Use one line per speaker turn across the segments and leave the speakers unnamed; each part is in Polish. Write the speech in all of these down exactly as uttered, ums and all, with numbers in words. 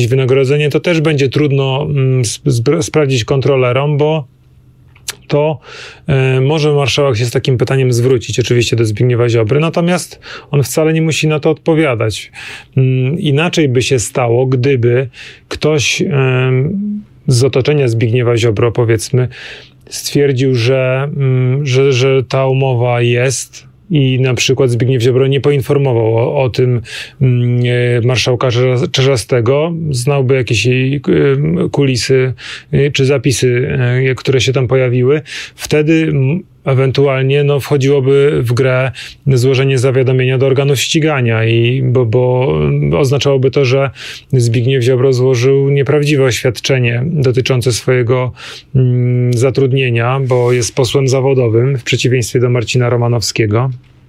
wynagrodzenie, to też będzie trudno sp- sprawdzić kontrolerom, bo to y, może marszałek się z takim pytaniem zwrócić oczywiście do Zbigniewa Ziobry, natomiast on wcale nie musi na to odpowiadać. Y, inaczej by się stało, gdyby ktoś y, z otoczenia Zbigniewa Ziobro, powiedzmy, stwierdził, że, y, że, że ta umowa jest i na przykład Zbigniew Ziobro nie poinformował o, o tym y, marszałka Czarzastego, znałby jakieś y, kulisy y, czy zapisy, y, które się tam pojawiły, wtedy y, ewentualnie no, wchodziłoby w grę złożenie zawiadomienia do organów ścigania, i, bo, bo oznaczałoby to, że Zbigniew Ziobro złożył nieprawdziwe oświadczenie dotyczące swojego mm, zatrudnienia, bo jest posłem zawodowym w przeciwieństwie do Marcina Romanowskiego.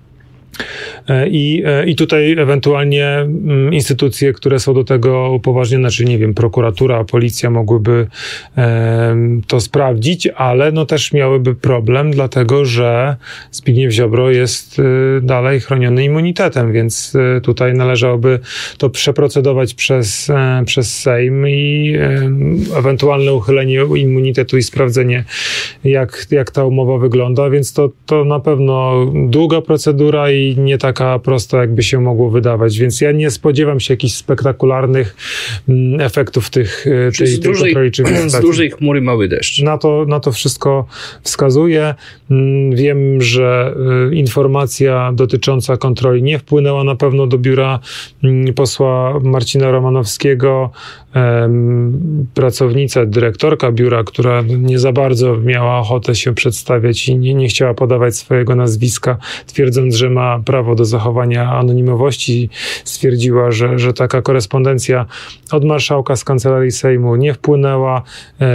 I, I tutaj ewentualnie instytucje, które są do tego upoważnione, czy nie wiem, prokuratura, policja mogłyby e, to sprawdzić, ale no też miałyby problem, dlatego że Zbigniew Ziobro jest e, dalej chroniony immunitetem, więc e, tutaj należałoby to przeprocedować przez, e, przez Sejm i e, ewentualne uchylenie immunitetu i sprawdzenie, jak, jak ta umowa wygląda, więc to, to na pewno długa procedura i nie taka prosta, jakby się mogło wydawać, więc ja nie spodziewam się jakichś spektakularnych mm, efektów tych, tej,
z,
tej
dużej,
kontroli. Czy
z dużej chmury mały deszcz.
Na to, na to wszystko wskazuje. Wiem, że y, informacja dotycząca kontroli nie wpłynęła na pewno do biura y, posła Marcina Romanowskiego. Um, pracownica, dyrektorka biura, która nie za bardzo miała ochotę się przedstawiać i nie, nie chciała podawać swojego nazwiska, twierdząc, że ma prawo do zachowania anonimowości, stwierdziła, że, że taka korespondencja od marszałka z Kancelarii Sejmu nie wpłynęła.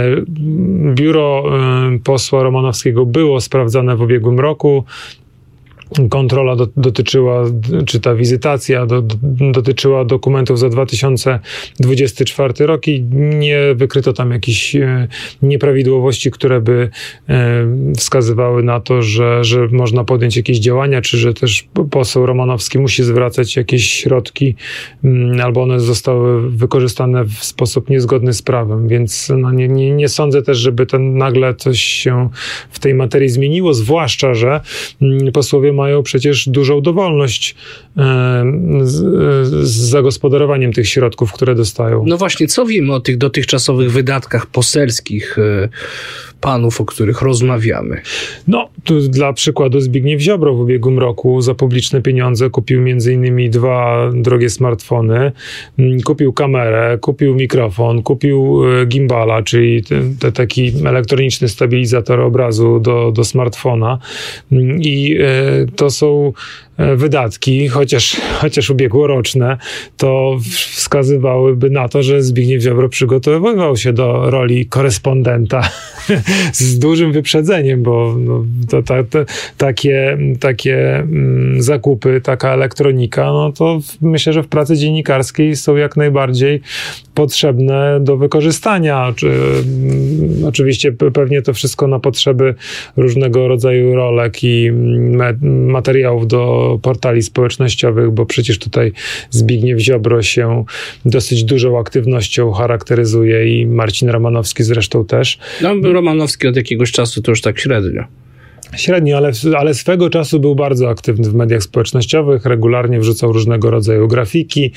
Biuro posła Romanowskiego było sprawdzane w ubiegłym roku. Kontrola do, dotyczyła, czy ta wizytacja do, do, dotyczyła dokumentów za dwa tysiące dwudziesty czwarty rok i nie wykryto tam jakichś e, nieprawidłowości, które by e, wskazywały na to, że, że można podjąć jakieś działania, czy że też poseł Romanowski musi zwracać jakieś środki, m, albo one zostały wykorzystane w sposób niezgodny z prawem, więc no, nie, nie, nie sądzę też, żeby ten nagle coś się w tej materii zmieniło, zwłaszcza, że m, posłowie mają przecież dużą dowolność e, z, z zagospodarowaniem tych środków, które dostają.
No właśnie, co wiemy o tych dotychczasowych wydatkach poselskich e, panów, o których rozmawiamy?
No, tu dla przykładu Zbigniew Ziobro w ubiegłym roku za publiczne pieniądze kupił między innymi dwa drogie smartfony, kupił kamerę, kupił mikrofon, kupił gimbala, czyli te, te taki elektroniczny stabilizator obrazu do, do smartfona i e, to są wydatki, chociaż, chociaż ubiegłoroczne, to wskazywałyby na to, że Zbigniew Ziobro przygotowywał się do roli korespondenta z dużym wyprzedzeniem, bo no, to, to, to, takie, takie mm, zakupy, taka elektronika, no to w, myślę, że w pracy dziennikarskiej są jak najbardziej potrzebne do wykorzystania. Czy, mm, oczywiście pewnie to wszystko na potrzeby różnego rodzaju rolek i me, materiałów do portali społecznościowych, bo przecież tutaj Zbigniew Ziobro się dosyć dużą aktywnością charakteryzuje i Marcin Romanowski zresztą też.
No, Romanowski od jakiegoś czasu to już tak średnio.
Średnio, ale, ale swego czasu był bardzo aktywny w mediach społecznościowych, regularnie wrzucał różnego rodzaju grafiki,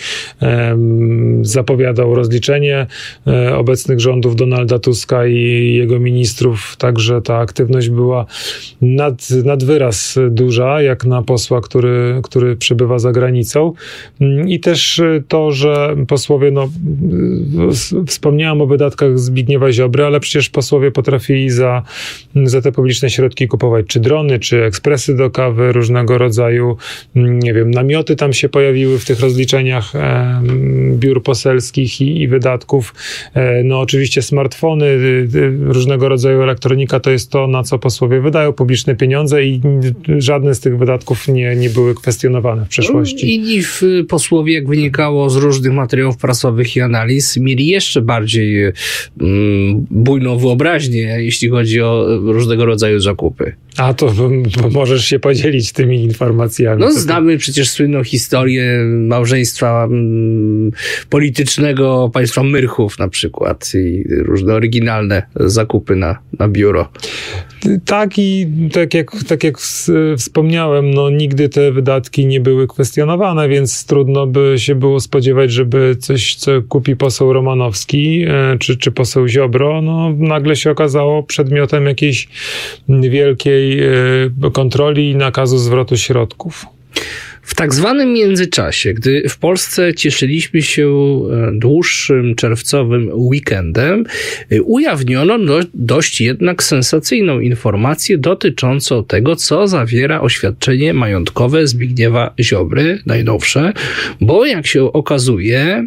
em, zapowiadał rozliczenie e, obecnych rządów Donalda Tuska i jego ministrów, także ta aktywność była nad, nad wyraz duża, jak na posła, który, który przebywa za granicą. I też to, że posłowie, no wspomniałem o wydatkach Zbigniewa Ziobry, ale przecież posłowie potrafili za, za te publiczne środki kupować czy drony, czy ekspresy do kawy, różnego rodzaju, nie wiem, namioty tam się pojawiły w tych rozliczeniach e, biur poselskich i, i wydatków. E, no oczywiście smartfony, y, y, różnego rodzaju elektronika to jest to, na co posłowie wydają publiczne pieniądze i żadne z tych wydatków nie, nie były kwestionowane w przeszłości.
Inni posłowie, jak wynikało z różnych materiałów prasowych i analiz, mieli jeszcze bardziej mm, bujną wyobraźnię, jeśli chodzi o różnego rodzaju zakupy.
A to możesz się podzielić tymi informacjami.
No znamy przecież słynną historię małżeństwa mm, politycznego państwa Myrchów na przykład i różne oryginalne zakupy na, na biuro.
Tak i tak jak, tak jak wspomniałem, no nigdy te wydatki nie były kwestionowane, więc trudno by się było spodziewać, żeby coś, co kupi poseł Romanowski czy, czy poseł Ziobro, no nagle się okazało przedmiotem jakiejś wielkiej kontroli i nakazu zwrotu środków.
W tak zwanym międzyczasie, gdy w Polsce cieszyliśmy się dłuższym czerwcowym weekendem, ujawniono do, dość jednak sensacyjną informację dotyczącą tego, co zawiera oświadczenie majątkowe Zbigniewa Ziobry, najnowsze, bo jak się okazuje,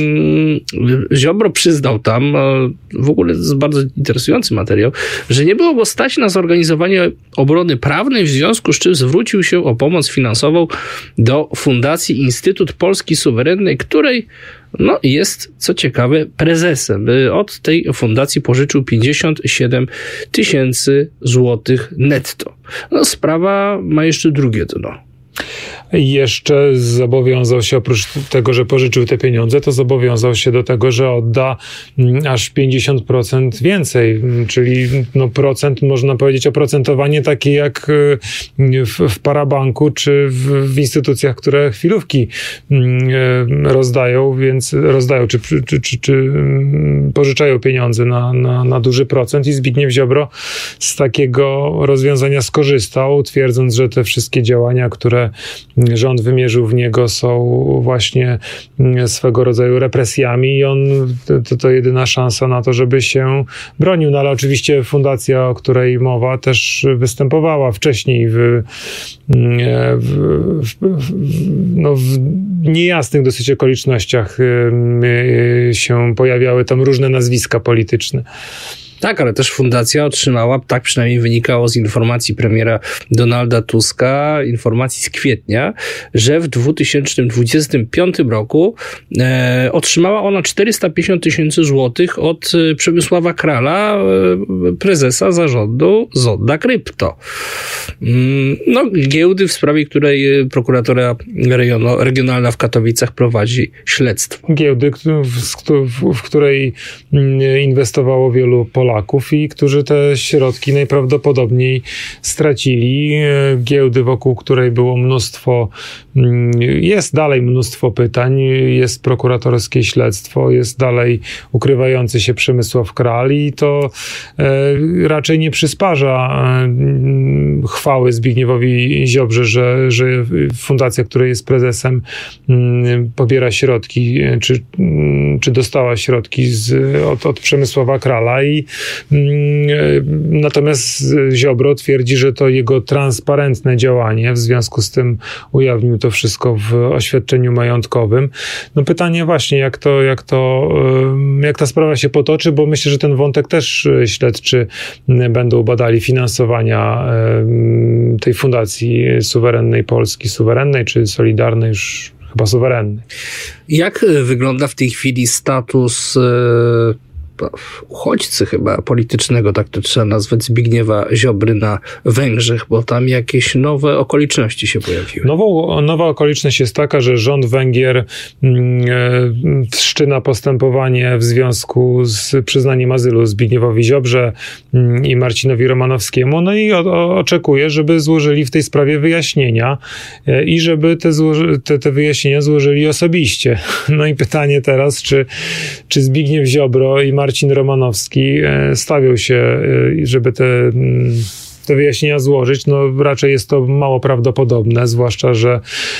Ziobro przyznał tam, w ogóle to jest bardzo interesujący materiał, że nie było go stać na zorganizowanie obrony prawnej, w związku z czym zwrócił się o pomoc finansową do Fundacji Instytut Polski Suwerennej, której no, jest, co ciekawe, prezesem. Od tej fundacji pożyczył pięćdziesiąt siedem tysięcy złotych netto. No, sprawa ma jeszcze drugie dno.
Jeszcze zobowiązał się, oprócz tego, że pożyczył te pieniądze, to zobowiązał się do tego, że odda aż pięćdziesiąt procent więcej, czyli no procent, można powiedzieć, oprocentowanie takie jak w, w parabanku, czy w, w instytucjach, które chwilówki rozdają, więc rozdają, czy, czy, czy, czy pożyczają pieniądze na, na, na duży procent i Zbigniew Ziobro z takiego rozwiązania skorzystał, twierdząc, że te wszystkie działania, które rząd wymierzył w niego, są właśnie swego rodzaju represjami i on, to, to jedyna szansa na to, żeby się bronił. No ale oczywiście fundacja, o której mowa, też występowała wcześniej w, w, w, no w niejasnych dosyć okolicznościach się pojawiały tam różne nazwiska polityczne.
Tak, ale też fundacja otrzymała, tak przynajmniej wynikało z informacji premiera Donalda Tuska, informacji z kwietnia, że w dwa tysiące dwudziestym piątym roku e, otrzymała ona czterysta pięćdziesiąt tysięcy złotych od e, Przemysława Krala, e, prezesa zarządu Zonda Krypto. Mm, no, giełdy, w sprawie której prokuratura rejonu, regionalna w Katowicach prowadzi śledztwo.
Giełdy, w, w, w której inwestowało wielu Polaków. I którzy te środki najprawdopodobniej stracili. Giełdy, wokół której było mnóstwo, jest dalej mnóstwo pytań, jest prokuratorskie śledztwo, jest dalej ukrywający się Przemysław Kral i to e, raczej nie przysparza e, chwały Zbigniewowi Ziobrze, że, że fundacja, której jest prezesem, m, pobiera środki, czy, m, czy dostała środki z, od, od Przemysława Krala i natomiast Ziobro twierdzi, że to jego transparentne działanie, w związku z tym ujawnił to wszystko w oświadczeniu majątkowym. No pytanie właśnie, jak to, jak to, jak ta sprawa się potoczy, bo myślę, że ten wątek też śledczy będą badali finansowania tej Fundacji Suwerennej Polski, Suwerennej czy Solidarnej, już chyba Suwerennej.
Jak wygląda w tej chwili status uchodźcy chyba politycznego, tak to trzeba nazwać, Zbigniewa Ziobry na Węgrzech, bo tam jakieś nowe okoliczności się pojawiły.
Nową, nowa okoliczność jest taka, że rząd Węgier mm, wszczyna postępowanie w związku z przyznaniem azylu Zbigniewowi Ziobrze mm, i Marcinowi Romanowskiemu, no i o, o, oczekuje, żeby złożyli w tej sprawie wyjaśnienia e, i żeby te, złoży, te, te wyjaśnienia złożyli osobiście. No i pytanie teraz, czy, czy Zbigniew Ziobro i Marcin Romanowski stawią się, żeby te, te wyjaśnienia złożyć. No raczej jest to mało prawdopodobne, zwłaszcza, że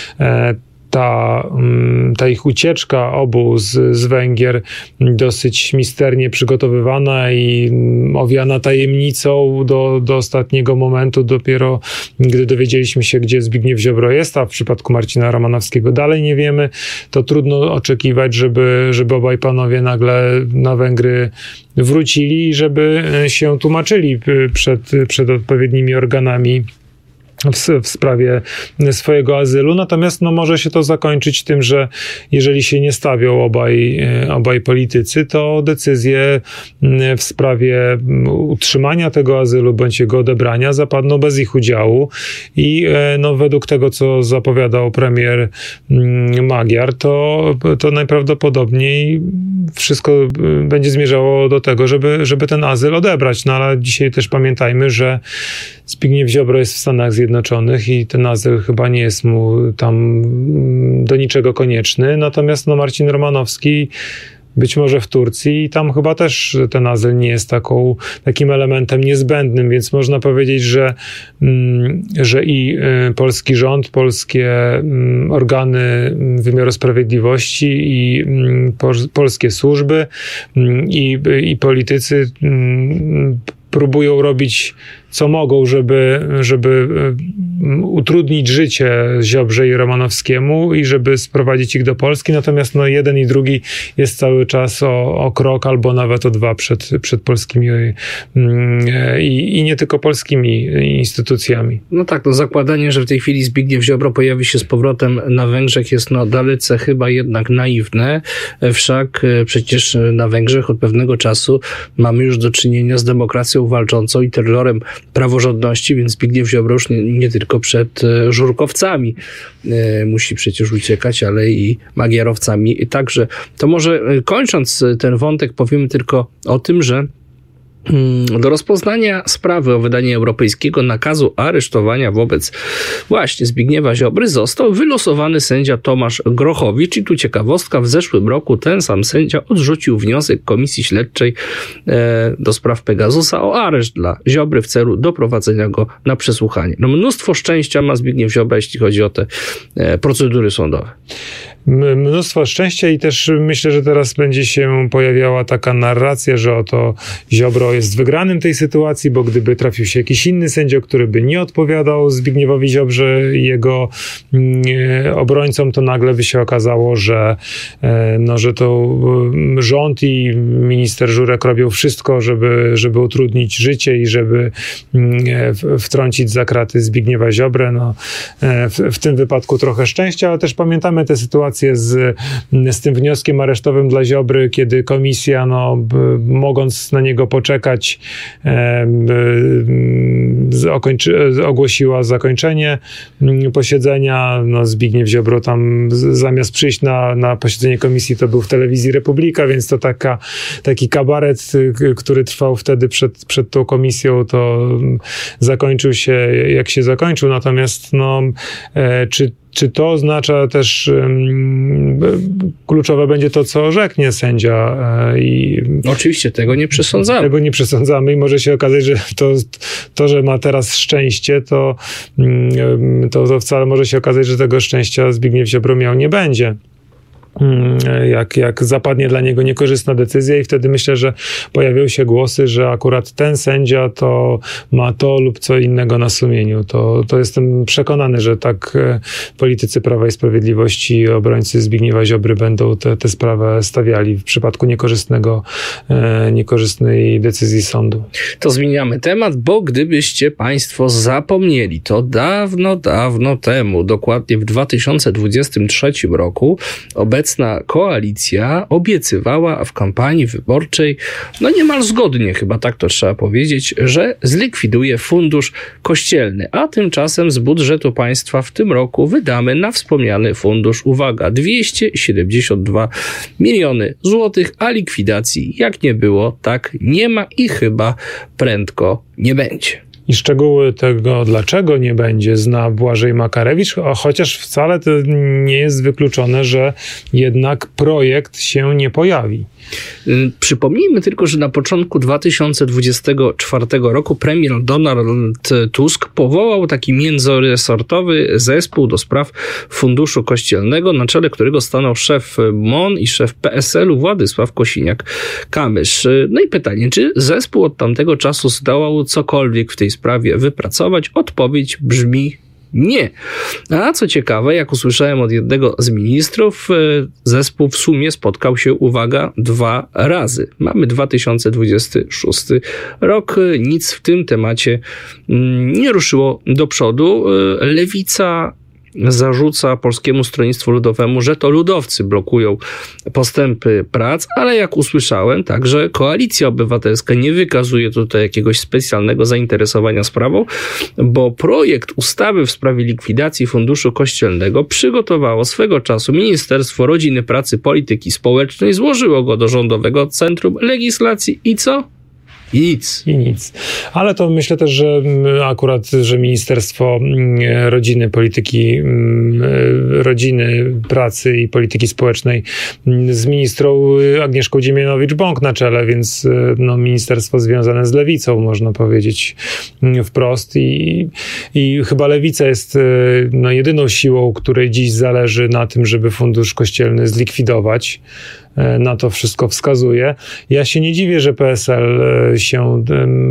ta, ta ich ucieczka obu z, z Węgier dosyć misternie przygotowywana i owiana tajemnicą do, do ostatniego momentu. Dopiero gdy dowiedzieliśmy się, gdzie Zbigniew Ziobro jest, a w przypadku Marcina Romanowskiego dalej nie wiemy, to trudno oczekiwać, żeby, żeby obaj panowie nagle na Węgry wrócili i żeby się tłumaczyli przed, przed odpowiednimi organami w, w sprawie swojego azylu. Natomiast no, może się to zakończyć tym, że jeżeli się nie stawią obaj, obaj politycy, to decyzje w sprawie utrzymania tego azylu bądź jego odebrania zapadną bez ich udziału i no, według tego, co zapowiadał premier Magyar, to, to najprawdopodobniej wszystko będzie zmierzało do tego, żeby, żeby ten azyl odebrać. No ale dzisiaj też pamiętajmy, że Zbigniew Ziobro jest w Stanach Zjednoczonych i ten azyl chyba nie jest mu tam do niczego konieczny. Natomiast no, Marcin Romanowski być może w Turcji i tam chyba też ten azyl nie jest taką, takim elementem niezbędnym, więc można powiedzieć, że, że i polski rząd, polskie organy wymiaru sprawiedliwości i polskie służby i, i politycy próbują robić co mogą, żeby, żeby utrudnić życie Ziobrze i Romanowskiemu i żeby sprowadzić ich do Polski. Natomiast no, jeden i drugi jest cały czas o, o krok albo nawet o dwa przed, przed polskimi i, i nie tylko polskimi instytucjami.
No tak, no zakładanie, że w tej chwili Zbigniew Ziobro pojawi się z powrotem na Węgrzech jest no dalece chyba jednak naiwne. Wszak przecież na Węgrzech od pewnego czasu mamy już do czynienia z demokracją walczącą i terrorem praworządności, więc Zbigniew Ziobro już nie, nie tylko przed żurkowcami e, musi przecież uciekać, ale i magierowcami także. To może kończąc ten wątek powiemy tylko o tym, że do rozpoznania sprawy o wydanie europejskiego nakazu aresztowania wobec właśnie Zbigniewa Ziobry został wylosowany sędzia Tomasz Grochowicz i tu ciekawostka, w zeszłym roku ten sam sędzia odrzucił wniosek Komisji Śledczej e, do spraw Pegasusa o areszt dla Ziobry w celu doprowadzenia go na przesłuchanie. No mnóstwo szczęścia ma Zbigniew Ziobra, jeśli chodzi o te e, procedury sądowe.
Mnóstwo szczęścia i też myślę, że teraz będzie się pojawiała taka narracja, że oto Ziobro jest wygranym tej sytuacji, bo gdyby trafił się jakiś inny sędzia, który by nie odpowiadał Zbigniewowi Ziobrze i jego obrońcom, to nagle by się okazało, że, no, że to rząd i minister Żurek robią wszystko, żeby, żeby utrudnić życie i żeby wtrącić za kraty Zbigniewa Ziobrę. No, w, w tym wypadku trochę szczęścia, ale też pamiętamy tę sytuację z, z tym wnioskiem aresztowym dla Ziobry, kiedy komisja, no, b, mogąc na niego poczekać, e, b, okończy, ogłosiła zakończenie posiedzenia. No, Zbigniew Ziobro tam z, zamiast przyjść na, na posiedzenie komisji, to był w telewizji Republika, więc to taka, taki kabaret, który trwał wtedy przed, przed tą komisją, to zakończył się jak się zakończył. Natomiast no, e, czy Czy to oznacza też um, kluczowe będzie to, co orzeknie sędzia? E, i
Oczywiście, tego nie przesądzamy.
Tego nie przesądzamy i może się okazać, że to, to że ma teraz szczęście, to, to, to wcale może się okazać, że tego szczęścia Zbigniew Ziobro miał nie będzie. Jak, jak zapadnie dla niego niekorzystna decyzja i wtedy myślę, że pojawią się głosy, że akurat ten sędzia to ma to lub co innego na sumieniu. To, to jestem przekonany, że tak politycy Prawa i Sprawiedliwości i obrońcy Zbigniewa Ziobry będą tę sprawę stawiali w przypadku niekorzystnego, niekorzystnej decyzji sądu.
To zmieniamy temat, bo gdybyście państwo zapomnieli, to dawno, dawno temu, dokładnie w dwa tysiące dwudziestym trzecim roku, obecnie Obecna koalicja obiecywała w kampanii wyborczej, no niemal zgodnie, chyba tak to trzeba powiedzieć, że zlikwiduje fundusz kościelny, a tymczasem z budżetu państwa w tym roku wydamy na wspomniany fundusz, uwaga, dwieście siedemdziesiąt dwa miliony złotych, a likwidacji jak nie było, tak nie ma i chyba prędko nie będzie.
I szczegóły tego, dlaczego nie będzie, zna Błażej Makarewicz, a chociaż wcale to nie jest wykluczone, że jednak projekt się nie pojawi.
Przypomnijmy tylko, że na początku dwa tysiące dwudziestego czwartego roku premier Donald Tusk powołał taki międzyresortowy zespół do spraw Funduszu Kościelnego, na czele którego stanął szef M O N i szef P S L u Władysław Kosiniak-Kamysz. No i pytanie, czy zespół od tamtego czasu zdołał cokolwiek w tej sprawie wypracować? Odpowiedź brzmi nie. A co ciekawe, jak usłyszałem od jednego z ministrów, zespół w sumie spotkał się, uwaga, dwa razy. Mamy dwa tysiące dwudziesty szósty rok, nic w tym temacie nie ruszyło do przodu. Lewica zarzuca Polskiemu Stronnictwu Ludowemu, że to ludowcy blokują postępy prac, ale jak usłyszałem, także Koalicja Obywatelska nie wykazuje tutaj jakiegoś specjalnego zainteresowania sprawą, bo projekt ustawy w sprawie likwidacji Funduszu Kościelnego przygotowało swego czasu Ministerstwo Rodziny, Pracy, Polityki Społecznej, złożyło go do Rządowego Centrum Legislacji i co? I nic.
I nic. Ale to myślę też, że akurat, że Ministerstwo Rodziny, Polityki Rodziny, Pracy i Polityki Społecznej z ministrą Agnieszką Dziemianowicz-Bąk na czele, więc no, ministerstwo związane z lewicą, można powiedzieć wprost. I, i chyba lewica jest no, jedyną siłą, której dziś zależy na tym, żeby Fundusz Kościelny zlikwidować. Na to wszystko wskazuje. Ja się nie dziwię, że P S L się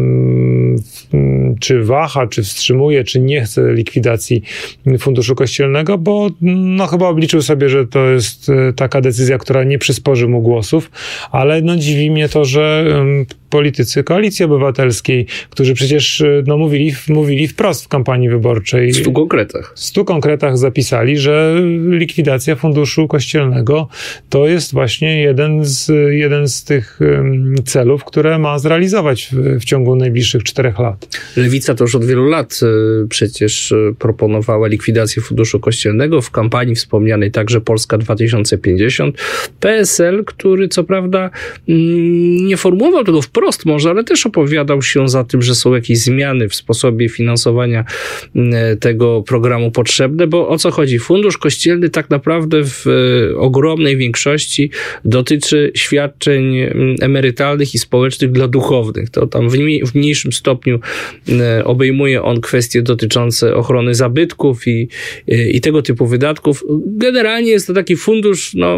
czy waha, czy wstrzymuje, czy nie chce likwidacji Funduszu Kościelnego, bo no chyba obliczył sobie, że to jest taka decyzja, która nie przysporzy mu głosów, ale no dziwi mnie to, że politycy Koalicji Obywatelskiej, którzy przecież no, mówili, mówili wprost w kampanii wyborczej.
W stu konkretach.
W stu konkretach zapisali, że likwidacja Funduszu Kościelnego to jest właśnie jeden z, jeden z tych um, celów, które ma zrealizować w, w ciągu najbliższych czterech lat.
Lewica to już od wielu lat y, przecież y, proponowała likwidację Funduszu Kościelnego. W kampanii wspomnianej także Polska dwa tysiące pięćdziesiąt. P S L, który co prawda y, nie formułował tego wprost może, ale też opowiadał się za tym, że są jakieś zmiany w sposobie finansowania y, tego programu potrzebne, bo o co chodzi? Fundusz Kościelny tak naprawdę w y, ogromnej większości dotyczy świadczeń emerytalnych i społecznych dla duchownych. To tam w, mniej, w mniejszym stopniu e, obejmuje on kwestie dotyczące ochrony zabytków i, e, i tego typu wydatków. Generalnie jest to taki fundusz no,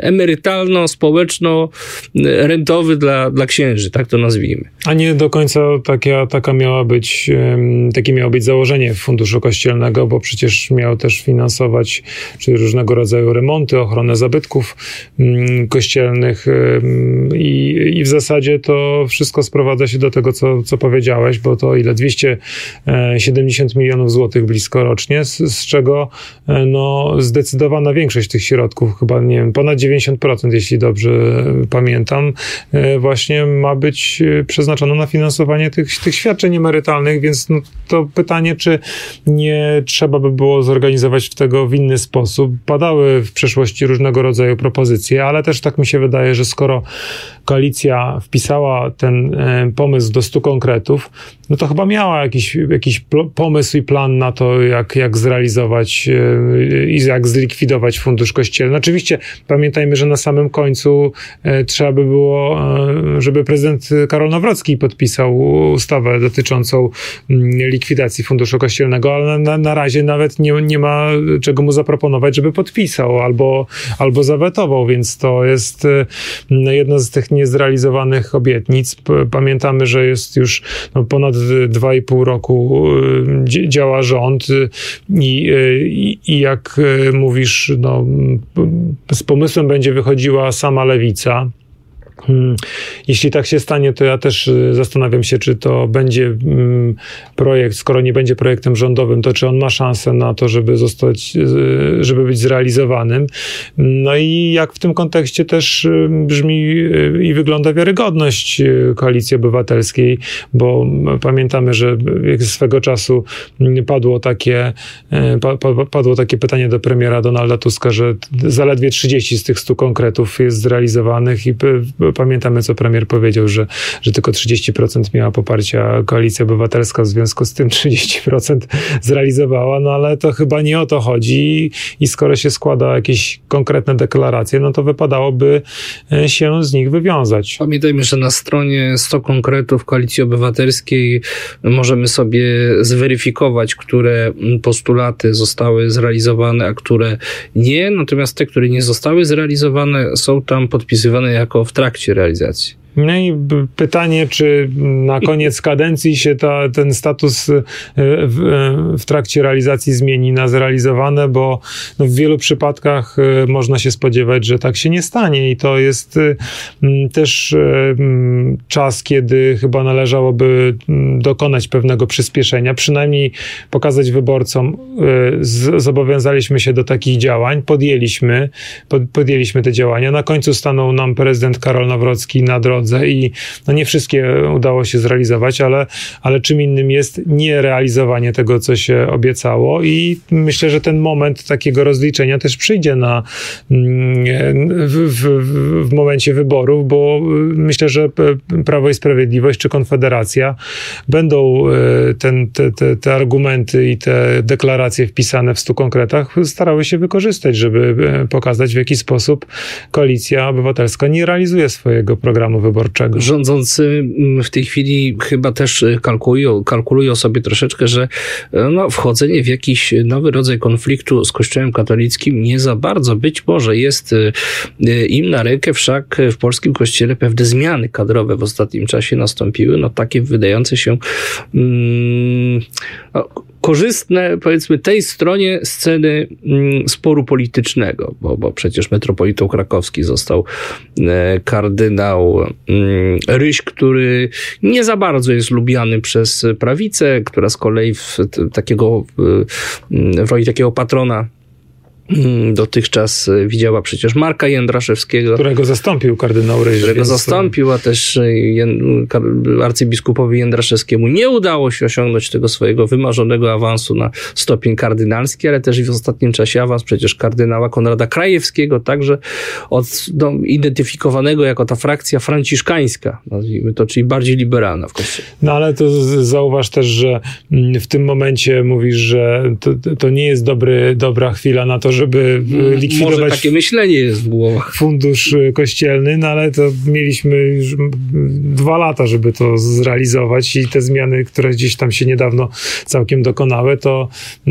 emerytalno-społeczno-rentowy dla, dla księży, tak to nazwijmy.
A nie do końca taka, taka miała być, takie miało być założenie Funduszu Kościelnego, bo przecież miał też finansować czy różnego rodzaju remonty, ochronę zabytków kościelnych i, i w zasadzie to wszystko sprowadza się do tego, co, co powiedziałeś, bo to ile? dwieście siedemdziesiąt milionów złotych blisko rocznie, z, z czego no, zdecydowana większość tych środków, chyba nie wiem, ponad dziewięćdziesiąt procent, jeśli dobrze pamiętam, właśnie ma być przeznaczona na finansowanie tych, tych świadczeń emerytalnych, więc no, to pytanie, czy nie trzeba by było zorganizować tego w inny sposób. Padały w przeszłości różnego rodzaju propozycje, ale też tak mi się wydaje, że skoro koalicja wpisała ten e, pomysł do stu konkretów, no to chyba miała jakiś, jakiś pl- pomysł i plan na to, jak, jak zrealizować e, i jak zlikwidować Fundusz Kościelny. Oczywiście pamiętajmy, że na samym końcu e, trzeba by było, e, żeby prezydent Karol Nawrocki podpisał ustawę dotyczącą m, likwidacji Funduszu Kościelnego, ale na, na razie nawet nie, nie ma czego mu zaproponować, żeby podpisał albo, albo zawetował, więc to jest e, jedna z tych niezrealizowanych obietnic. Pamiętamy, że jest już no, ponad dwa i pół roku działa rząd i, i, i jak mówisz, no, z pomysłem będzie wychodziła sama lewica. Jeśli tak się stanie, to ja też zastanawiam się, czy to będzie projekt, skoro nie będzie projektem rządowym, to czy on ma szansę na to, żeby zostać, żeby być zrealizowanym. No i jak w tym kontekście też brzmi i wygląda wiarygodność Koalicji Obywatelskiej, bo pamiętamy, że swego czasu padło takie, padło takie pytanie do premiera Donalda Tuska, że zaledwie trzydzieści z tych stu konkretów jest zrealizowanych i pamiętamy, co premier powiedział, że, że tylko trzydzieści procent miała poparcia Koalicja Obywatelska, w związku z tym trzydzieści procent zrealizowała, no ale to chyba nie o to chodzi i skoro się składa jakieś konkretne deklaracje, no to wypadałoby się z nich wywiązać.
Pamiętajmy, że na stronie sto konkretów Koalicji Obywatelskiej możemy sobie zweryfikować, które postulaty zostały zrealizowane, a które nie, natomiast te, które nie zostały zrealizowane, są tam podpisywane jako w trakcie realizacji.
No i pytanie, czy na koniec kadencji się ta, ten status w, w trakcie realizacji zmieni na zrealizowane, bo no w wielu przypadkach można się spodziewać, że tak się nie stanie i to jest też czas, kiedy chyba należałoby dokonać pewnego przyspieszenia, przynajmniej pokazać wyborcom, zobowiązaliśmy się do takich działań, podjęliśmy, pod, podjęliśmy te działania. Na końcu stanął nam prezydent Karol Nawrocki na drodze i no nie wszystkie udało się zrealizować, ale, ale czym innym jest nierealizowanie tego, co się obiecało i myślę, że ten moment takiego rozliczenia też przyjdzie na, w, w, w momencie wyborów, bo myślę, że Prawo i Sprawiedliwość czy Konfederacja będą ten, te, te, te argumenty i te deklaracje wpisane w stu konkretach starały się wykorzystać, żeby pokazać, w jaki sposób Koalicja Obywatelska nie realizuje swojego programu wyborczego.
Rządzący w tej chwili chyba też kalkulują, kalkulują sobie troszeczkę, że no, wchodzenie w jakiś nowy rodzaj konfliktu z Kościołem katolickim nie za bardzo być może jest im na rękę, wszak w polskim kościele pewne zmiany kadrowe w ostatnim czasie nastąpiły, no takie wydające się mm, no, korzystne, powiedzmy, tej stronie sceny mm, sporu politycznego, bo, bo przecież metropolitą krakowski został e, kardynał mm, Ryś, który nie za bardzo jest lubiany przez prawicę, która z kolei w, t, takiego, w, w roli takiego patrona dotychczas widziała przecież Marka Jędraszewskiego.
Którego zastąpił kardynał Ryś.
Którego zastąpił, a też arcybiskupowi Jędraszewskiemu nie udało się osiągnąć tego swojego wymarzonego awansu na stopień kardynalski, ale też w ostatnim czasie awans przecież kardynała Konrada Krajewskiego, także od, no, identyfikowanego jako ta frakcja franciszkańska, nazwijmy to, czyli bardziej liberalna w Kościele.
No ale to zauważ też, że w tym momencie mówisz, że to, to nie jest dobry, dobra chwila na to, żeby likwidować...
Może takie myślenie jest w głowach.
Fundusz kościelny, no ale to mieliśmy już dwa lata, żeby to zrealizować i te zmiany, które gdzieś tam się niedawno całkiem dokonały, to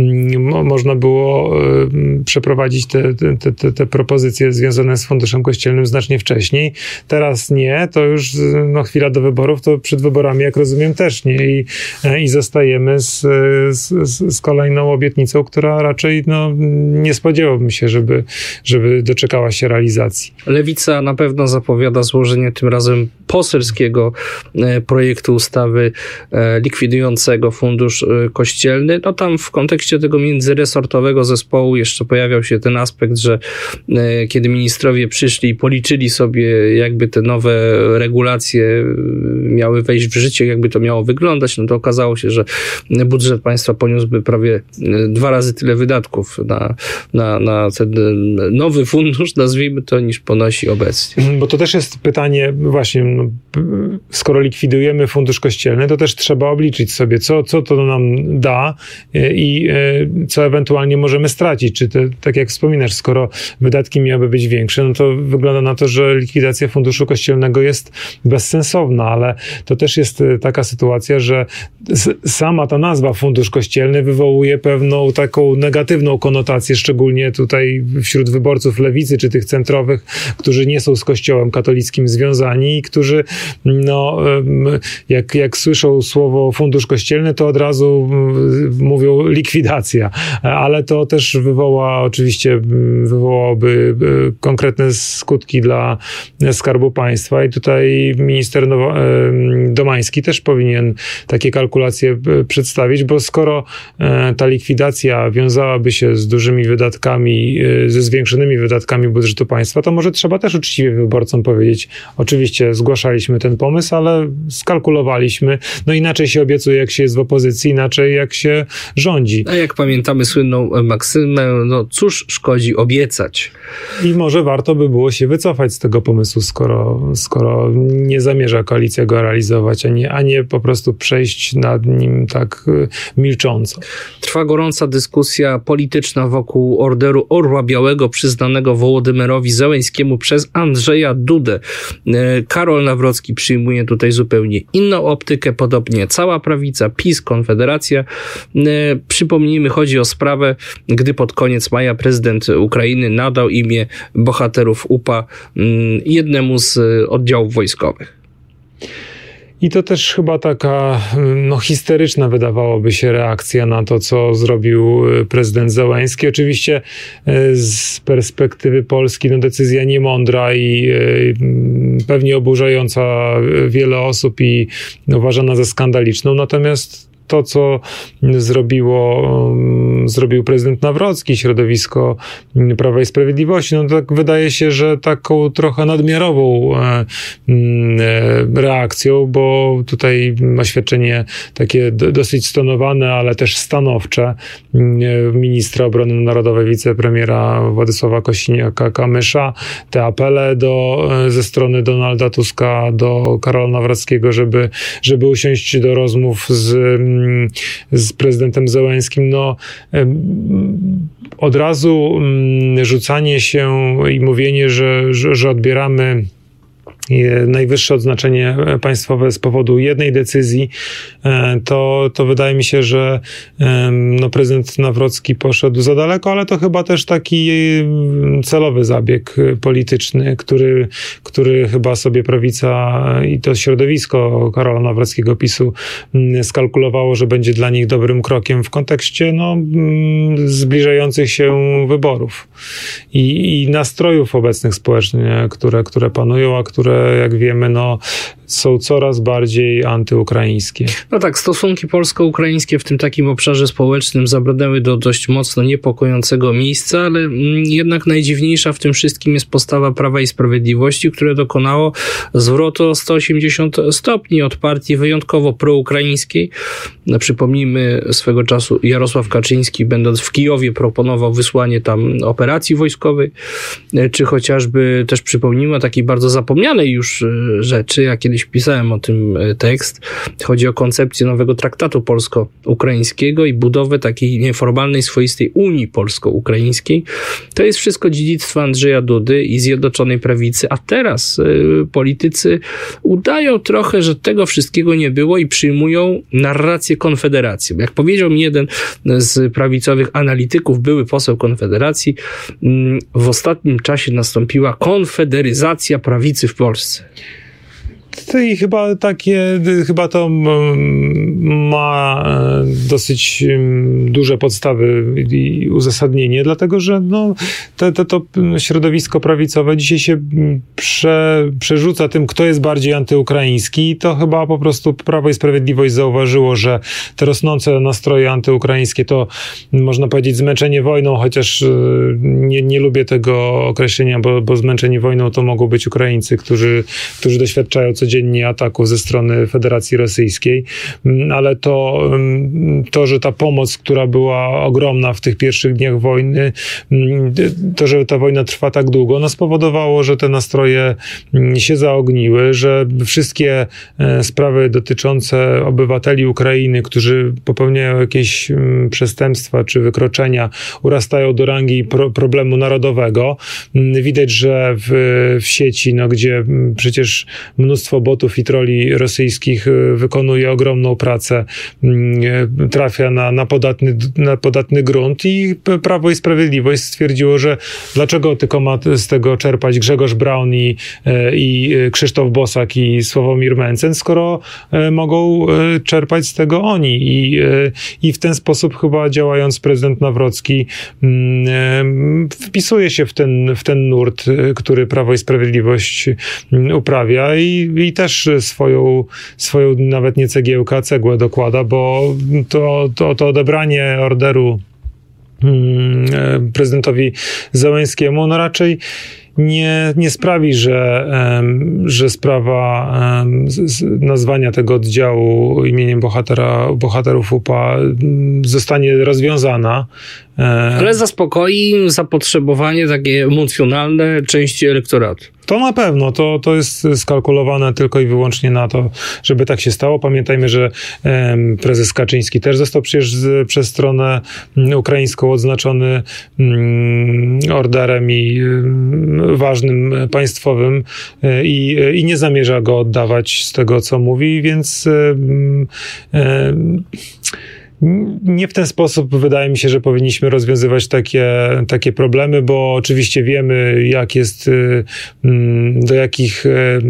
m- można było y, przeprowadzić te, te, te, te propozycje związane z funduszem kościelnym znacznie wcześniej. Teraz nie, to już no, chwila do wyborów, to przed wyborami, jak rozumiem, też nie i, i zostajemy z, z, z kolejną obietnicą, która raczej no, nie spodziewałbym się, żeby, żeby doczekała się realizacji.
Lewica na pewno zapowiada złożenie tym razem poselskiego projektu ustawy likwidującego fundusz kościelny. No tam w kontekście tego międzyresortowego zespołu jeszcze pojawiał się ten aspekt, że kiedy ministrowie przyszli i policzyli sobie, jakby te nowe regulacje miały wejść w życie, jakby to miało wyglądać, no to okazało się, że budżet państwa poniósłby prawie dwa razy tyle wydatków na Na, na ten nowy fundusz, nazwijmy to, niż ponosi obecnie.
Bo to też jest pytanie, właśnie, no, skoro likwidujemy fundusz kościelny, to też trzeba obliczyć sobie, co, co to nam da i co ewentualnie możemy stracić. Czy te, tak jak wspominasz, skoro wydatki miałyby być większe, no to wygląda na to, że likwidacja funduszu kościelnego jest bezsensowna, ale to też jest taka sytuacja, że sama ta nazwa fundusz kościelny wywołuje pewną taką negatywną konotację, szczególnie tutaj wśród wyborców lewicy, czy tych centrowych, którzy nie są z Kościołem katolickim związani i którzy, no, jak, jak słyszą słowo fundusz kościelny, to od razu mówią likwidacja. Ale to też wywoła, oczywiście wywołałoby konkretne skutki dla Skarbu Państwa i tutaj minister Nowo- Domański też powinien takie kalkulacje przedstawić, bo skoro ta likwidacja wiązałaby się z dużymi wydatkami, ze zwiększonymi wydatkami budżetu państwa, to może trzeba też uczciwie wyborcom powiedzieć, oczywiście zgłaszaliśmy ten pomysł, ale skalkulowaliśmy, no inaczej się obiecuje, jak się jest w opozycji, inaczej jak się rządzi.
A jak pamiętamy słynną maksymę, no cóż szkodzi obiecać.
I może warto by było się wycofać z tego pomysłu, skoro, skoro nie zamierza koalicja go realizować, a nie, a nie po prostu przejść nad nim tak milcząco.
Trwa gorąca dyskusja polityczna wokół orderu Orła Białego przyznanego Wołodymyrowi Zełenskiemu przez Andrzeja Dudę. Karol Nawrocki przyjmuje tutaj zupełnie inną optykę, podobnie cała prawica, PiS, Konfederacja. Przypomnijmy, chodzi o sprawę, gdy pod koniec maja prezydent Ukrainy nadał imię bohaterów U P A jednemu z oddziałów wojskowych.
I to też chyba taka no, histeryczna wydawałoby się reakcja na to, co zrobił prezydent Zełenski. Oczywiście z perspektywy Polski no, decyzja niemądra i pewnie oburzająca wiele osób i uważana za skandaliczną. Natomiast to, co zrobiło, zrobił prezydent Nawrocki, środowisko Prawa i Sprawiedliwości, no tak wydaje się, że taką trochę nadmiarową reakcją, bo tutaj oświadczenie takie dosyć stonowane, ale też stanowcze ministra obrony narodowej, wicepremiera Władysława Kosiniaka-Kamysza, te apele do, ze strony Donalda Tuska do Karola Nawrockiego, żeby, żeby usiąść do rozmów z z prezydentem Zełenskim, no od razu rzucanie się i mówienie, że, że, że odbieramy najwyższe odznaczenie państwowe z powodu jednej decyzji, to, to wydaje mi się, że no, prezydent Nawrocki poszedł za daleko, ale to chyba też taki celowy zabieg polityczny, który, który chyba sobie prawica i to środowisko Karola Nawrockiego PiSu skalkulowało, że będzie dla nich dobrym krokiem w kontekście no, zbliżających się wyborów i, i nastrojów obecnych społecznie, które, które panują, a które jak wiemy, no, są coraz bardziej antyukraińskie.
No tak, stosunki polsko-ukraińskie w tym takim obszarze społecznym zabrnęły do dość mocno niepokojącego miejsca, ale jednak najdziwniejsza w tym wszystkim jest postawa Prawa i Sprawiedliwości, które dokonało zwrotu o sto osiemdziesiąt stopni od partii wyjątkowo proukraińskiej. Przypomnijmy, swego czasu Jarosław Kaczyński, będąc w Kijowie, proponował wysłanie tam operacji wojskowej, czy chociażby też przypomnijmy o takiej bardzo zapomnianej już rzeczy. Ja kiedyś pisałem o tym tekst. Chodzi o koncepcję nowego traktatu polsko-ukraińskiego i budowę takiej nieformalnej, swoistej Unii polsko-ukraińskiej. To jest wszystko dziedzictwo Andrzeja Dudy i Zjednoczonej Prawicy, a teraz y, politycy udają trochę, że tego wszystkiego nie było i przyjmują narrację Konfederacji. Jak powiedział mi jeden z prawicowych analityków, były poseł Konfederacji, y, w ostatnim czasie nastąpiła konfederyzacja prawicy w Polsce.
I chyba takie, chyba to ma dosyć duże podstawy i uzasadnienie, dlatego że no, to, to, to środowisko prawicowe dzisiaj się prze, przerzuca tym, kto jest bardziej antyukraiński i to chyba po prostu Prawo i Sprawiedliwość zauważyło, że te rosnące nastroje antyukraińskie to można powiedzieć zmęczenie wojną, chociaż nie, nie lubię tego określenia, bo, bo zmęczeni wojną to mogą być Ukraińcy, którzy, którzy doświadczają codziennie ataku ze strony Federacji Rosyjskiej, ale to, to, że ta pomoc, która była ogromna w tych pierwszych dniach wojny, to, że ta wojna trwa tak długo, no spowodowało, że te nastroje się zaogniły, że wszystkie sprawy dotyczące obywateli Ukrainy, którzy popełniają jakieś przestępstwa czy wykroczenia, urastają do rangi pro, problemu narodowego. Widać, że w, w sieci, no, gdzie przecież mnóstwo botów i troli rosyjskich wykonuje ogromną pracę, trafia na, na, podatny, na podatny grunt i Prawo i Sprawiedliwość stwierdziło, że dlaczego tylko ma z tego czerpać Grzegorz Braun i, i Krzysztof Bosak i Sławomir Mencen, skoro mogą czerpać z tego oni. I, i w ten sposób chyba działając prezydent Nawrocki wpisuje się w ten, w ten nurt, który Prawo i Sprawiedliwość uprawia i, i też swoją, swoją nawet nie cegiełkę, a cegłę dokłada, bo to, to, to odebranie orderu prezydentowi Zełenskiemu, no raczej nie, nie sprawi, że, że sprawa nazwania tego oddziału imieniem bohatera, bohaterów U P A zostanie rozwiązana.
Ale zaspokoi zapotrzebowanie takie emocjonalne części elektoratu.
To na pewno, to, to jest skalkulowane tylko i wyłącznie na to, żeby tak się stało. Pamiętajmy, że um, prezes Kaczyński też został przecież z, przez stronę ukraińską odznaczony um, orderem i um, ważnym państwowym i, i nie zamierza go oddawać z tego, co mówi, więc um, um, nie w ten sposób wydaje mi się, że powinniśmy rozwiązywać takie, takie problemy, bo oczywiście wiemy, jak jest, do jakich,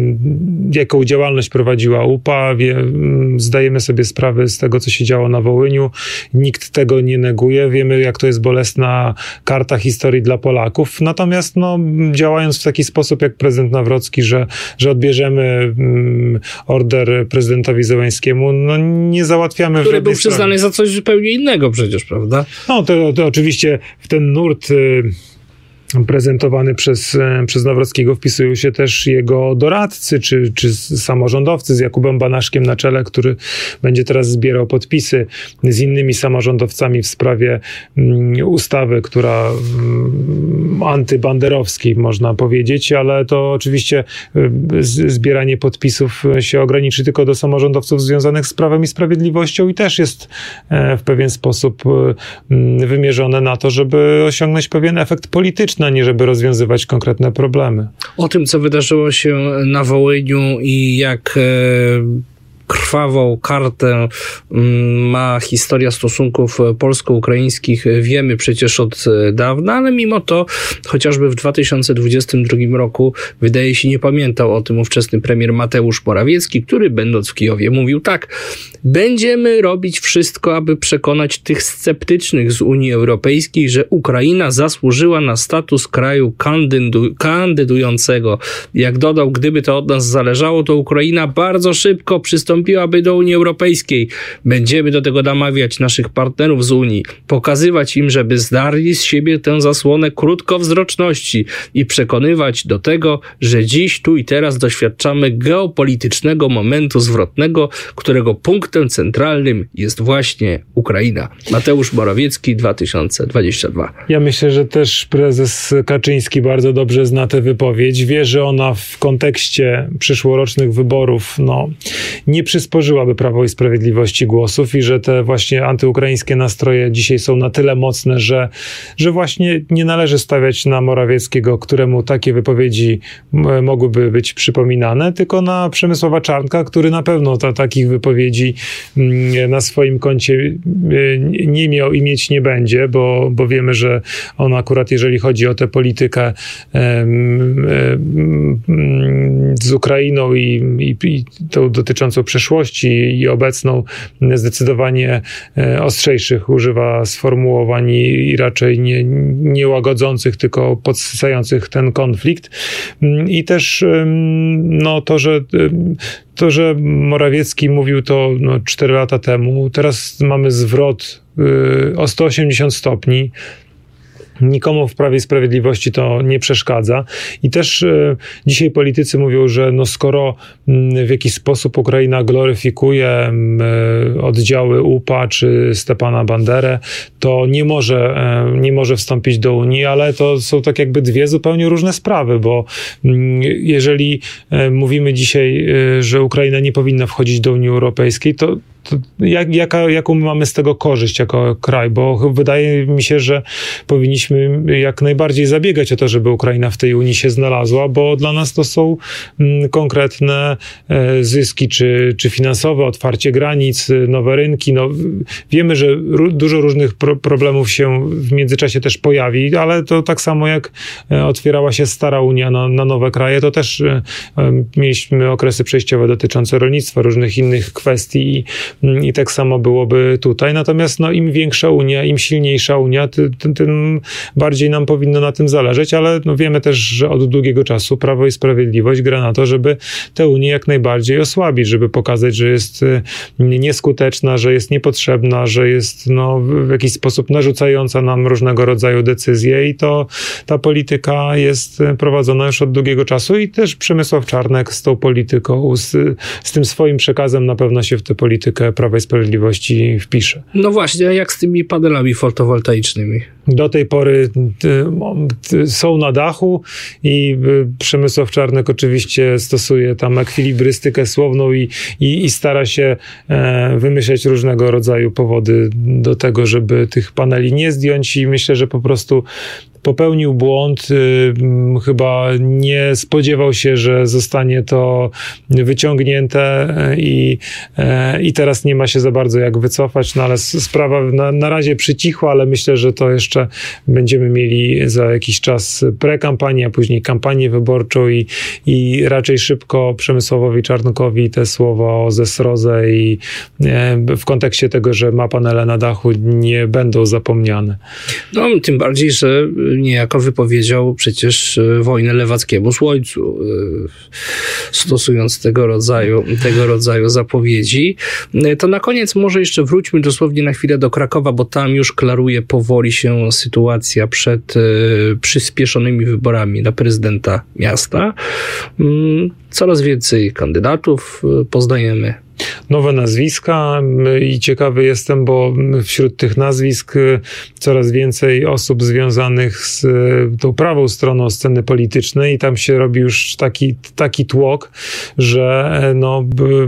jaką działalność prowadziła U P A, wie, zdajemy sobie sprawę z tego, co się działo na Wołyniu. Nikt tego nie neguje. Wiemy, jak to jest bolesna karta historii dla Polaków. Natomiast no, działając w taki sposób, jak prezydent Nawrocki, że, że odbierzemy um, order prezydentowi Zełenskiemu, no nie załatwiamy...
Który był przyznany za coś zupełnie innego przecież, prawda?
No to, to oczywiście w ten nurt... Y- prezentowany przez, przez Nawrockiego wpisują się też jego doradcy, czy, czy samorządowcy z Jakubem Banaszkiem na czele, który będzie teraz zbierał podpisy z innymi samorządowcami w sprawie um, ustawy, która um, antybanderowskiej, można powiedzieć, ale to oczywiście um, z, zbieranie podpisów się ograniczy tylko do samorządowców związanych z Prawem i Sprawiedliwością i też jest e, w pewien sposób um, wymierzone na to, żeby osiągnąć pewien efekt polityczny, a nie żeby rozwiązywać konkretne problemy.
O tym, co wydarzyło się na Wołyniu i jak e, krwawą kartę ma historia stosunków polsko-ukraińskich, wiemy przecież od dawna, ale mimo to chociażby w dwa tysiące dwudziestym drugim roku wydaje się nie pamiętał o tym ówczesny premier Mateusz Morawiecki, który będąc w Kijowie mówił tak: będziemy robić wszystko, aby przekonać tych sceptycznych z Unii Europejskiej, że Ukraina zasłużyła na status kraju kandydu- kandydującego. Jak dodał, gdyby to od nas zależało, to Ukraina bardzo szybko przystąpiłaby do Unii Europejskiej. Będziemy do tego namawiać naszych partnerów z Unii, pokazywać im, żeby zdarli z siebie tę zasłonę krótkowzroczności i przekonywać do tego, że dziś, tu i teraz doświadczamy geopolitycznego momentu zwrotnego, którego punktem centralnym jest właśnie Ukraina. Mateusz Morawiecki, dwa tysiące dwudziesty drugi.
Ja myślę, że też prezes Kaczyński bardzo dobrze zna tę wypowiedź. Wie, że ona w kontekście przyszłorocznych wyborów no, nie przysporzyłaby Prawo i Sprawiedliwości głosów i że te właśnie antyukraińskie nastroje dzisiaj są na tyle mocne, że, że właśnie nie należy stawiać na Morawieckiego, któremu takie wypowiedzi m- mogłyby być przypominane, tylko na Przemysława Czarnka, który na pewno ta, takich wypowiedzi m- na swoim koncie m- nie miał i mieć nie będzie, bo, bo wiemy, że on akurat, jeżeli chodzi o tę politykę em, em, z Ukrainą i, i, i tą dotyczącą przeszłości i obecną, zdecydowanie ostrzejszych używa sformułowań i raczej nie, nie łagodzących, tylko podsycających ten konflikt. I też no, to, że to, że Morawiecki mówił to no, cztery lata temu, teraz mamy zwrot y, o sto osiemdziesiąt stopni. Nikomu w Prawie i Sprawiedliwości to nie przeszkadza. I też e, dzisiaj politycy mówią, że no skoro m, w jakiś sposób Ukraina gloryfikuje m, e, oddziały U P A czy Stepana Banderę, to nie może, e, nie może wstąpić do Unii, ale to są tak jakby dwie zupełnie różne sprawy, bo m, jeżeli e, mówimy dzisiaj, e, że Ukraina nie powinna wchodzić do Unii Europejskiej, to To jak, jaka, jaką my mamy z tego korzyść jako kraj? Bo wydaje mi się, że powinniśmy jak najbardziej zabiegać o to, żeby Ukraina w tej Unii się znalazła, bo dla nas to są mm, konkretne e, zyski, czy, czy finansowe, otwarcie granic, nowe rynki. No, wiemy, że ró- dużo różnych pro- problemów się w międzyczasie też pojawi, ale to tak samo jak e, otwierała się stara Unia na, na nowe kraje, to też e, e, mieliśmy okresy przejściowe dotyczące rolnictwa, różnych innych kwestii i I tak samo byłoby tutaj. Natomiast no, im większa Unia, im silniejsza Unia, ty, ty, tym bardziej nam powinno na tym zależeć, ale no, wiemy też, że od długiego czasu Prawo i Sprawiedliwość gra na to, żeby tę Unię jak najbardziej osłabić, żeby pokazać, że jest nieskuteczna, że jest niepotrzebna, że jest no, w jakiś sposób narzucająca nam różnego rodzaju decyzje i to ta polityka jest prowadzona już od długiego czasu i też Przemysław Czarnek z tą polityką, z, z tym swoim przekazem na pewno się w tę politykę Prawa i Sprawiedliwości wpisze.
No właśnie, a jak z tymi panelami fotowoltaicznymi?
do tej pory są na dachu i Przemysław Czarnek oczywiście stosuje tam ekwilibrystykę słowną i, i, i stara się wymyśleć różnego rodzaju powody do tego, żeby tych paneli nie zdjąć i myślę, że po prostu popełnił błąd, chyba nie spodziewał się, że zostanie to wyciągnięte i, i teraz nie ma się za bardzo jak wycofać, no ale sprawa na, na razie przycichła, ale myślę, że to jeszcze będziemy mieli za jakiś czas prekampanię, a później kampanię wyborczą i, i raczej szybko Przemysławowi Czarnkowi te słowa o zesrodze i w kontekście tego, że ma panele na dachu, nie będą zapomniane.
No, tym bardziej, że niejako wypowiedział przecież wojnę lewackiemu słońcu, stosując tego rodzaju, tego rodzaju zapowiedzi. To na koniec może jeszcze wróćmy dosłownie na chwilę do Krakowa, bo tam już klaruje powoli się sytuacja przed przyspieszonymi wyborami na prezydenta miasta. Coraz więcej kandydatów poznajemy.
Nowe nazwiska i ciekawy jestem, bo wśród tych nazwisk coraz więcej osób związanych z tą prawą stroną sceny politycznej i tam się robi już taki, taki tłok, że no,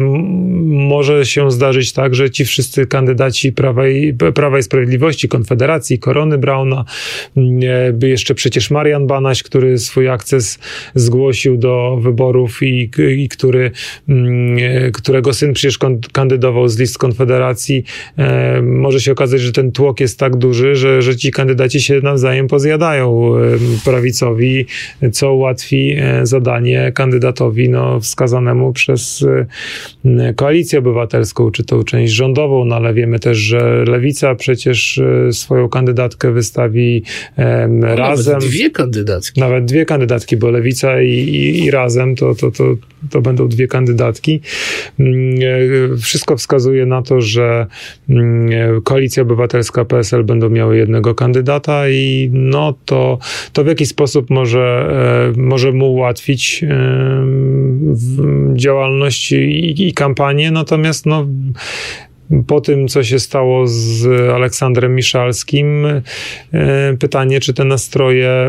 może się zdarzyć tak, że ci wszyscy kandydaci Prawa i, Prawa i Sprawiedliwości, Konfederacji, Korony Brauna, jeszcze przecież Marian Banaś, który swój akces zgłosił do wyborów i, i który, którego syn przecież kandydował z list Konfederacji. E, może się okazać, że ten tłok jest tak duży, że, że ci kandydaci się nawzajem pozjadają e, prawicowi, co ułatwi e, zadanie kandydatowi no, wskazanemu przez e, Koalicję Obywatelską, czy tą część rządową, no ale wiemy też, że Lewica przecież e, swoją kandydatkę wystawi e, no, razem.
Nawet dwie kandydatki.
Nawet dwie kandydatki, bo Lewica i, i, i razem to, to, to, to będą dwie kandydatki. Wszystko wskazuje na to, że Koalicja Obywatelska, P S L będą miały jednego kandydata i no to, to w jakiś sposób może, może mu ułatwić działalność i, i kampanię, natomiast no po tym, co się stało z Aleksandrem Miszalskim, pytanie, czy te nastroje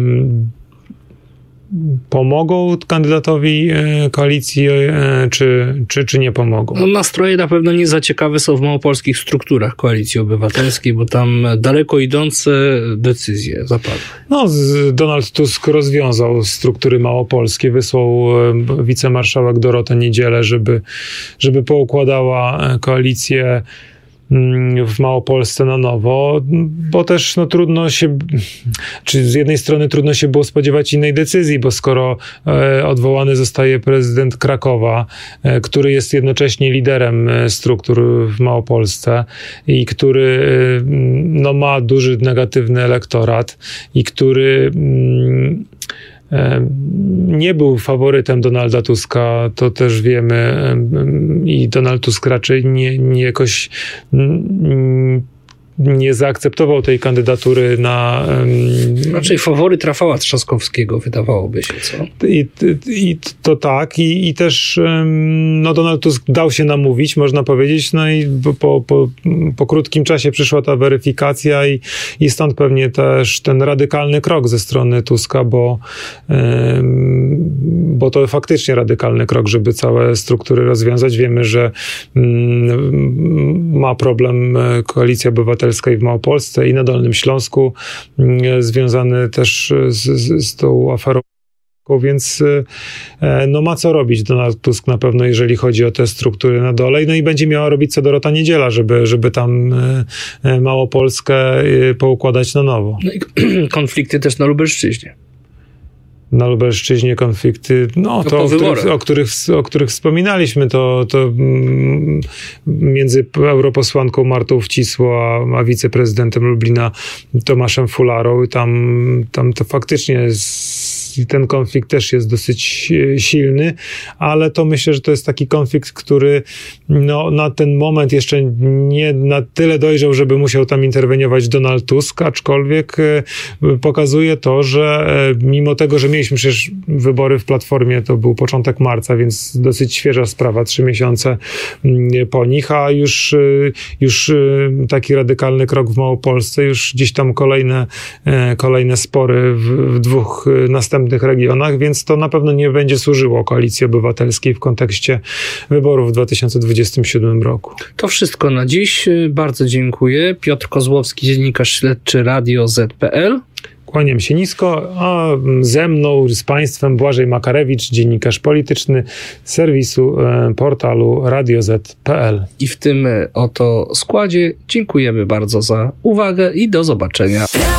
pomogą kandydatowi koalicji, czy, czy, czy nie pomogą?
No, nastroje na pewno nie za ciekawe są w małopolskich strukturach Koalicji Obywatelskiej, bo tam daleko idące decyzje zapadły.
No, Donald Tusk rozwiązał struktury małopolskie, wysłał wicemarszałek Dorotę Niedzielę, żeby, żeby poukładała koalicję w Małopolsce na nowo, bo też no, trudno się, czy z jednej strony trudno się było spodziewać innej decyzji, bo skoro e, odwołany zostaje prezydent Krakowa, e, który jest jednocześnie liderem e, struktur w Małopolsce i który e, no, ma duży negatywny elektorat i który mm, nie był faworytem Donalda Tuska, to też wiemy i Donald Tusk raczej nie, nie jakoś nie zaakceptował tej kandydatury na...
Raczej faworyt Rafała Trzaskowskiego, wydawałoby się, co?
I, i to tak, i, i też no, Donald Tusk dał się namówić, można powiedzieć, no i po, po, po krótkim czasie przyszła ta weryfikacja i, i stąd pewnie też ten radykalny krok ze strony Tuska, bo, bo to faktycznie radykalny krok, żeby całe struktury rozwiązać. Wiemy, że ma problem Koalicja Obywatelska i w Małopolsce i na Dolnym Śląsku, związany też z, z, z tą aferą, więc no ma co robić Donald Tusk na pewno, jeżeli chodzi o te struktury na dole, no i będzie miała robić co Dorota Niedziela, żeby, żeby tam Małopolskę poukładać na nowo. No i
konflikty też na Lubelszczyźnie.
Na Lubelszczyźnie konflikty, no to, o których, o, których, o których wspominaliśmy, to, to między europosłanką Martą Wcisło a, a wiceprezydentem Lublina Tomaszem Fularą, tam, tam to faktycznie z, więc ten konflikt też jest dosyć silny, ale to myślę, że to jest taki konflikt, który no, na ten moment jeszcze nie na tyle dojrzał, żeby musiał tam interweniować Donald Tusk, aczkolwiek pokazuje to, że mimo tego, że mieliśmy przecież wybory w Platformie, to był początek marca, więc dosyć świeża sprawa, trzy miesiące po nich, a już, już taki radykalny krok w Małopolsce, już gdzieś tam kolejne, kolejne spory w, w dwóch następnych regionach, więc to na pewno nie będzie służyło Koalicji Obywatelskiej w kontekście wyborów w dwa tysiące dwudziestym siódmym roku.
To wszystko na dziś. Bardzo dziękuję. Piotr Kozłowski, dziennikarz śledczy Radio Z kropka P L.
Kłaniam się nisko, a ze mną, z Państwem Błażej Makarewicz, dziennikarz polityczny serwisu, portalu Radio Z kropka P L.
I w tym oto składzie dziękujemy bardzo za uwagę i do zobaczenia.